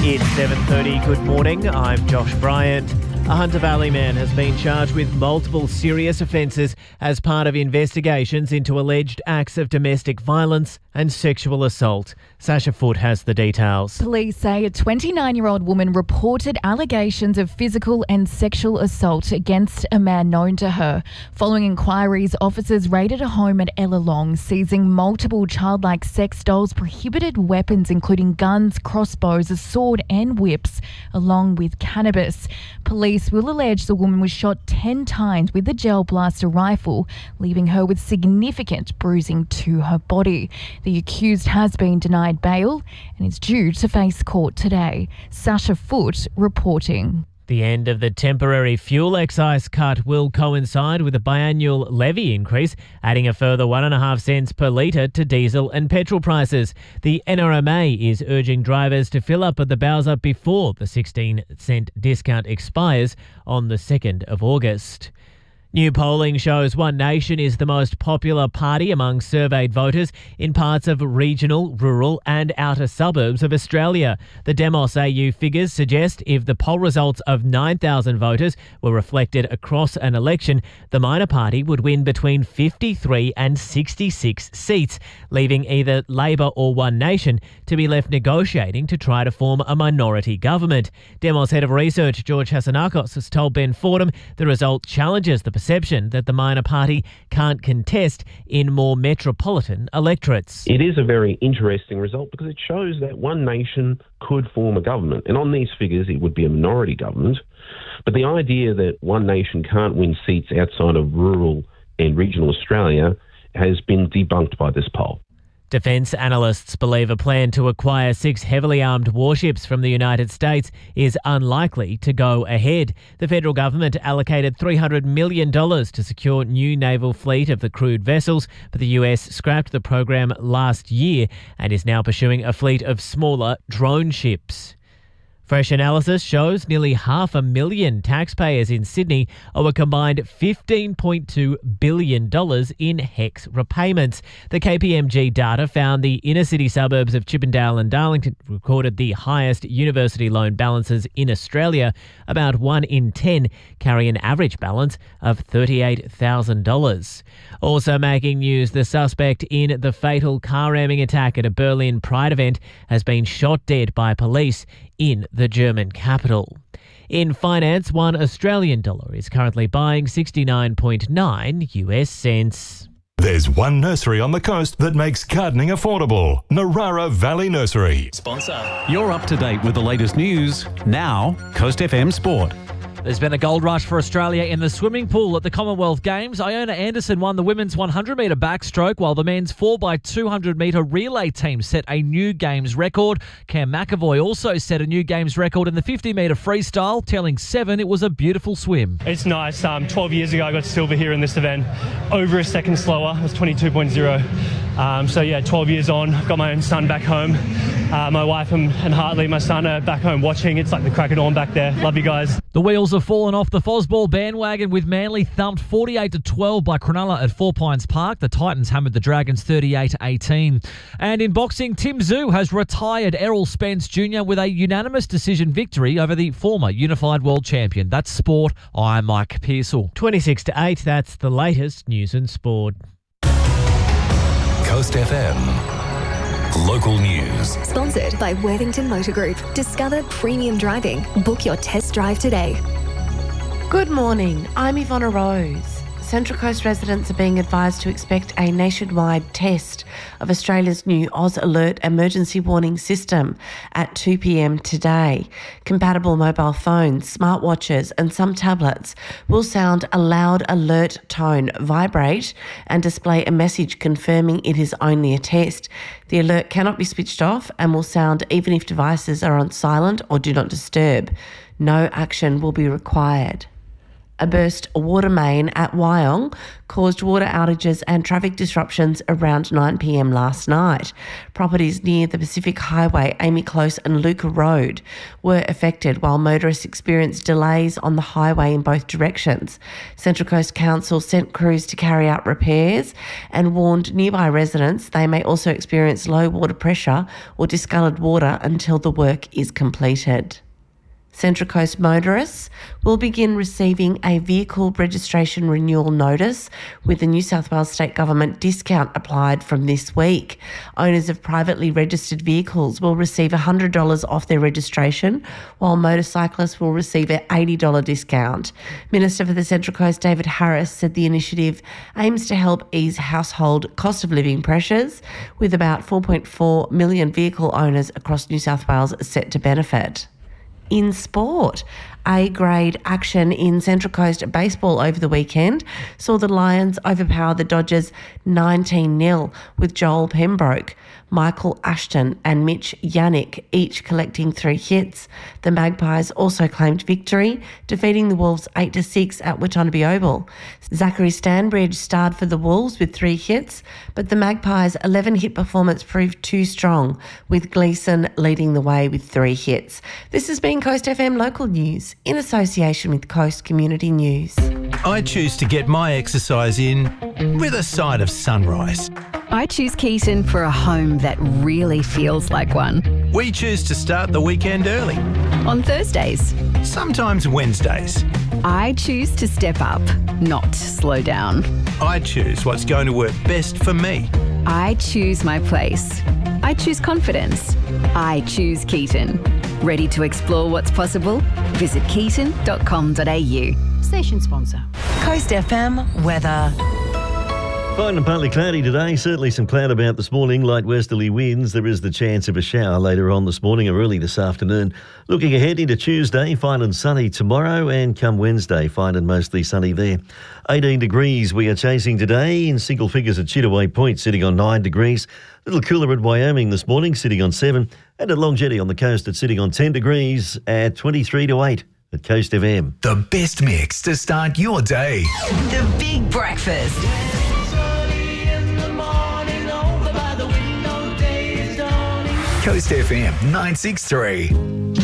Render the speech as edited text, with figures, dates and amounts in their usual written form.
It's 7:30. Good morning. I'm Josh Bryant. A Hunter Valley man has been charged with multiple serious offences as part of investigations into alleged acts of domestic violence and sexual assault. Sasha Foote has the details. Police say a 29-year-old woman reported allegations of physical and sexual assault against a man known to her. Following inquiries, officers raided a home at Ellalong, seizing multiple childlike sex dolls, prohibited weapons including guns, crossbows, a sword and whips, along with cannabis. Police will allege the woman was shot 10 times with a gel blaster rifle, leaving her with significant bruising to her body. The accused has been denied bail and is due to face court today. Sasha Foote reporting. The end of the temporary fuel excise cut will coincide with a biannual levy increase, adding a further 1.5 cents per litre to diesel and petrol prices. The NRMA is urging drivers to fill up at the Bowser before the 16-cent discount expires on the 2nd of August. New polling shows One Nation is the most popular party among surveyed voters in parts of regional, rural and outer suburbs of Australia. The Demos AU figures suggest if the poll results of 9,000 voters were reflected across an election, the minor party would win between 53 and 66 seats, leaving either Labor or One Nation to be left negotiating to try to form a minority government. Demos head of research George Hasanakos has told Ben Fordham the result challenges the perception that the minor party can't contest in more metropolitan electorates. It is a very interesting result because it shows that One Nation could form a government. And on these figures, it would be a minority government. But the idea that One Nation can't win seats outside of rural and regional Australia has been debunked by this poll. Defence analysts believe a plan to acquire 6 heavily armed warships from the United States is unlikely to go ahead. The federal government allocated $300 million to secure new naval fleet of the crewed vessels, but the US scrapped the program last year and is now pursuing a fleet of smaller drone ships. Fresh analysis shows nearly 500,000 taxpayers in Sydney owe a combined $15.2 billion in HECS repayments. The KPMG data found the inner city suburbs of Chippendale and Darlington recorded the highest university loan balances in Australia. About 1 in 10 carry an average balance of $38,000. Also making news, the suspect in the fatal car ramming attack at a Berlin Pride event has been shot dead by police in the German capital. In finance, $1 Australian dollar is currently buying 69.9 US cents. There's one nursery on the coast that makes gardening affordable. Narara Valley Nursery. Sponsor. You're up to date with the latest news. Now, Coast FM Sport. There's been a gold rush for Australia in the swimming pool at the Commonwealth Games. Iona Anderson won the women's 100-metre backstroke, while the men's 4x200-metre relay team set a new Games record. Cam McAvoy also set a new Games record in the 50-metre freestyle, telling Seven it was a beautiful swim. It's nice. 12 years ago, I got silver here in this event. Over a second slower. It was 22.0. 12 years on. I've got my own son back home. My wife and Hartley, my son, are back home watching. It's like the crack of dawn back there. Love you guys. The wheels have fallen off the Fosball bandwagon with Manly thumped 48-12 by Cronulla at Four Pines Park. The Titans hammered the Dragons 38-18. And in boxing, Tim Tszyu has retired Errol Spence Jr. with a unanimous decision victory over the former unified world champion. That's sport. I'm Mike Pearsall. 26-8, that's the latest news and sport. Coast FM. Local news. Sponsored by Worthington Motor Group. Discover premium driving. Book your test drive today. Good morning. I'm Ivonna Rose. Central Coast residents are being advised to expect a nationwide test of Australia's new Oz Alert emergency warning system at 2 p.m. today. Compatible mobile phones, smartwatches and some tablets will sound a loud alert tone, vibrate and display a message confirming it is only a test. The alert cannot be switched off and will sound even if devices are on silent or do not disturb. No action will be required. A burst water main at Wyong caused water outages and traffic disruptions around 9 p.m. last night. Properties near the Pacific Highway, Amy Close and Luca Road were affected, while motorists experienced delays on the highway in both directions. Central Coast Council sent crews to carry out repairs and warned nearby residents they may also experience low water pressure or discoloured water until the work is completed. Central Coast motorists will begin receiving a vehicle registration renewal notice with the New South Wales State Government discount applied from this week. Owners of privately registered vehicles will receive $100 off their registration, while motorcyclists will receive an $80 discount. Minister for the Central Coast, David Harris, said the initiative aims to help ease household cost of living pressures, with about 4.4 million vehicle owners across New South Wales set to benefit. In sport, A-grade action in Central Coast baseball over the weekend saw the Lions overpower the Dodgers 19-0 with Joel Pembroke, Michael Ashton and Mitch Yannick each collecting 3 hits. The Magpies also claimed victory, defeating the Wolves 8-6 at Watanabe Oval. Zachary Stanbridge starred for the Wolves with 3 hits, but the Magpies' 11-hit performance proved too strong, with Gleeson leading the way with 3 hits. This has been Coast FM Local News in association with Coast Community News. I choose to get my exercise in with a side of sunrise. I choose Keaton for a home that really feels like one. We choose to start the weekend early. On Thursdays. Sometimes Wednesdays. I choose to step up, not slow down. I choose what's going to work best for me. I choose my place. I choose confidence. I choose Keaton. Ready to explore what's possible? Visit keaton.com.au. Station sponsor. Coast FM weather. Fine and partly cloudy today. Certainly some cloud about this morning. Light westerly winds. There is the chance of a shower later on this morning or early this afternoon. Looking ahead into Tuesday, fine and sunny tomorrow, and come Wednesday, fine and mostly sunny there. 18 degrees we are chasing today, in single figures at Chittaway Point, sitting on 9 degrees. A little cooler at Wyoming this morning, sitting on 7. And at Long Jetty on the coast, it's sitting on 10 degrees at 23 to 8 at Coast FM. The best mix to start your day. The Big Breakfast. Coast FM 963.